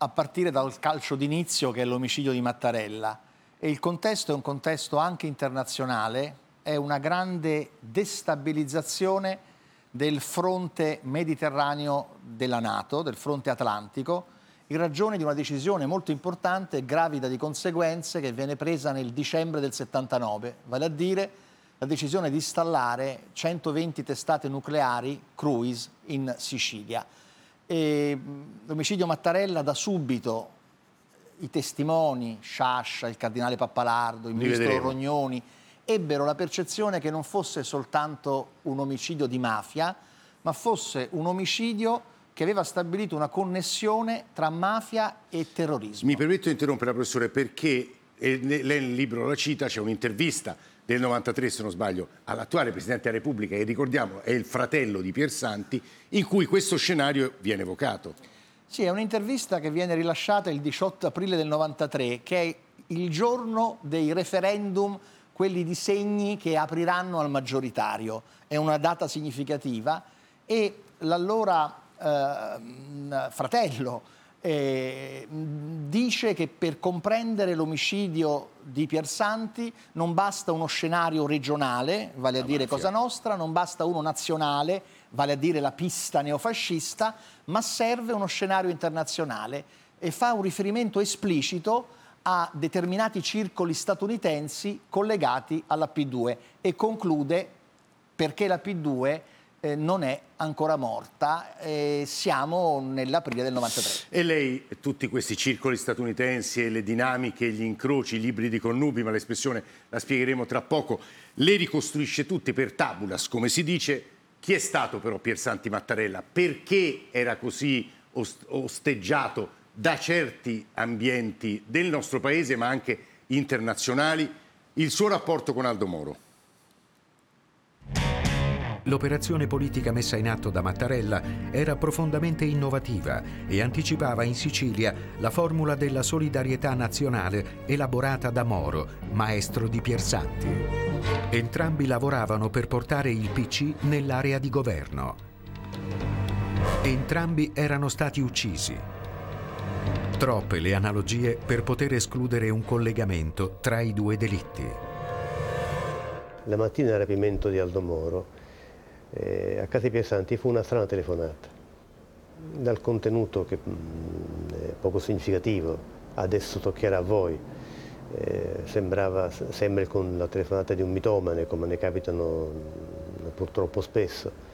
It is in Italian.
a partire dal calcio d'inizio, che è l'omicidio di Mattarella. E il contesto è un contesto anche internazionale, è una grande destabilizzazione del fronte mediterraneo della NATO, del fronte atlantico, in ragione di una decisione molto importante e gravida di conseguenze che viene presa nel dicembre del 79, vale a dire la decisione di installare 120 testate nucleari cruise in Sicilia. L'omicidio Mattarella da subito i testimoni, Sciascia, il cardinale Pappalardo, il ministro Rognoni, ebbero la percezione che non fosse soltanto un omicidio di mafia, ma fosse un omicidio che aveva stabilito una connessione tra mafia e terrorismo. Mi permetto di interrompere, professore, perché lei nel libro la cita, c'è un'intervista del 93, se non sbaglio, all'attuale Presidente della Repubblica, che ricordiamo è il fratello di Piersanti, in cui questo scenario viene evocato. Sì, è un'intervista che viene rilasciata il 18 aprile del 93, che è il giorno dei referendum, quelli di segni che apriranno al maggioritario. È una data significativa e l'allora fratello dice che per comprendere l'omicidio di Piersanti non basta uno scenario regionale, vale a dire Cosa Nostra, non basta uno nazionale, vale a dire la pista neofascista, ma serve uno scenario internazionale e fa un riferimento esplicito a determinati circoli statunitensi collegati alla P2 e conclude perché la P2 non è ancora morta, siamo nell'aprile del 93. E lei, tutti questi circoli statunitensi e le dinamiche, gli incroci, i libri di connubi, ma l'espressione la spiegheremo tra poco, le ricostruisce tutte per tabulas, come si dice. Chi è stato però Piersanti Mattarella? Perché era così osteggiato da certi ambienti del nostro paese, ma anche internazionali? Il suo rapporto con Aldo Moro. L'operazione politica messa in atto da Mattarella era profondamente innovativa e anticipava in Sicilia la formula della solidarietà nazionale elaborata da Moro, maestro di Piersanti. Entrambi lavoravano per portare il PC nell'area di governo. Entrambi erano stati uccisi. Troppe le analogie per poter escludere un collegamento tra i due delitti. La mattina del rapimento di Aldo Moro, a casa di Piersanti fu una strana telefonata. Dal contenuto che è poco significativo, adesso toccherà a voi, sembra con la telefonata di un mitomane, come ne capitano purtroppo spesso.